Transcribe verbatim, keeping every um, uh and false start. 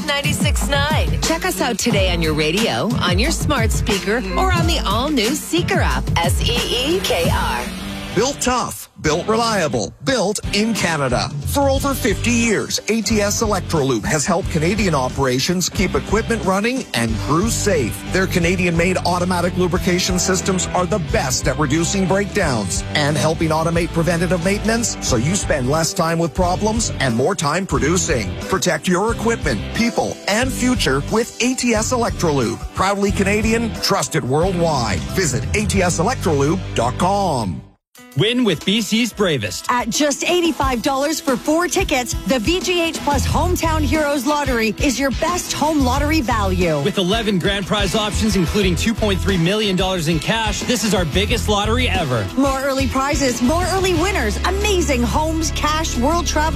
ninety-six point nine. Check us out today on your radio, on your smart speaker, or on the all-new Seeker app. S E E K R. Built tough, built reliable, built in Canada. For over fifty years, A T S Electrolube has helped Canadian operations keep equipment running and crews safe. Their Canadian-made automatic lubrication systems are the best at reducing breakdowns and helping automate preventative maintenance so you spend less time with problems and more time producing. Protect your equipment, people, and future with A T S Electrolube. Proudly Canadian, trusted worldwide. Visit A T S electrolube dot com. Win with B C's Bravest. At just eighty-five dollars for four tickets, the V G H Plus Hometown Heroes Lottery is your best home lottery value. With eleven grand prize options, including two point three million dollars in cash, this is our biggest lottery ever. More early prizes, more early winners, amazing homes, cash, world travel.